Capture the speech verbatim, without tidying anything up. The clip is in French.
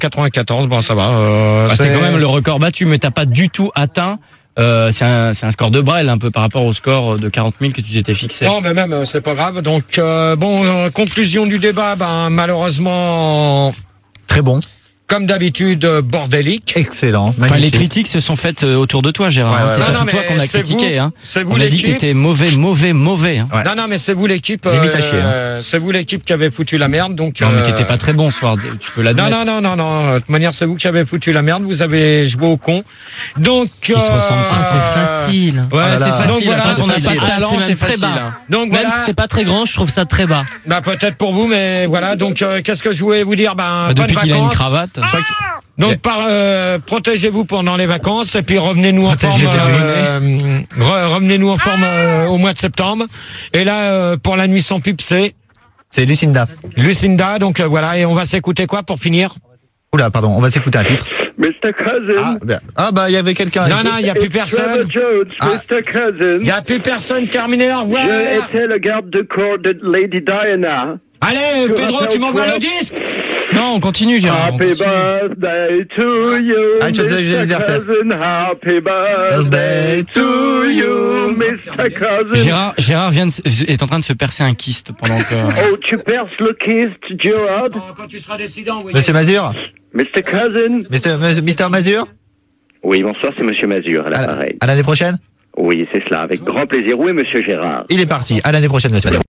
quatre-vingt-quatorze, bon ça va. Euh, bah, c'est... c'est quand même le record battu, mais t'as pas du tout atteint. Euh, c'est un, c'est un score de Brel un peu par rapport au score de quarante mille que tu t'étais fixé. Non, mais même c'est pas grave. Donc euh, bon, euh, conclusion du débat, ben malheureusement très bon. Comme d'habitude, bordélique. Excellent. Enfin, les critiques se sont faites autour de toi, Gérard. Ouais, ouais, c'est ouais. surtout non, toi qu'on a critiqué. Vous, hein. Vous On a dit que t'étais mauvais, mauvais, mauvais. Hein. Ouais. Non, non, mais c'est vous l'équipe. Euh, hein. C'est vous l'équipe qui avait foutu la merde. Donc. Non, euh... mais t'étais pas très bon ce soir. Tu peux l'admettre. Non, non, non, non, non. De toute manière, c'est vous qui avez foutu la merde. Vous avez joué au con. Donc. Ils euh... se ressemblent. Ça, c'est facile. Ouais, oh c'est facile. Donc, voilà, quand on n'a pas de ah, talent, c'est très facile. bas. Donc même si t'es pas très grand, je trouve ça très bas. Bah peut-être pour vous, mais voilà. Donc euh, qu'est-ce que je voulais vous dire? Ben depuis qu'il a une cravate. Donc par euh, protégez-vous pendant les vacances et puis revenez-nous en forme. Euh, re, revenez-nous en forme euh, au mois de septembre. Et là euh, pour la nuit sans pub c'est c'est Lucinda. Lucinda. Donc euh, voilà, et on va s'écouter quoi pour finir? Oula, pardon, on va s'écouter un titre. mister Cousin. Ah bah, ah, bah il y avait quelqu'un. Non non, il y a plus personne. Jones, ah. mister Cousin. Il y a plus personne. Terminé. Au revoir. Je étais le garde de corps de Lady Diana. Allez, je Pedro, tu m'envoies le disque. Non, on continue, Gérard. Happy continue. Birthday to you, ah, mister Cousin. Happy birthday to you, mister Cousin. Gérard, Gérard vient de, est en train de se percer un kyste pendant que... Oh, tu perces le kyste, Gérard? Quand tu seras décidant, oui. Monsieur Mazur. mister Cousin. mister mister Mazur. Oui, bonsoir, c'est Monsieur Mazur, à l'appareil. À l'année prochaine? Oui, c'est cela, avec grand plaisir. Où est Monsieur Gérard? Il est parti. À l'année prochaine, Monsieur Mazur.